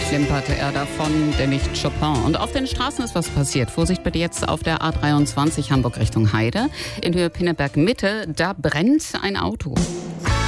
klimperte er davon, der nicht Chopin. Und auf den Straßen ist was passiert. Vorsicht bitte jetzt auf der A23 Hamburg Richtung Heide. In Höhe Pinneberg Mitte, da brennt ein Auto.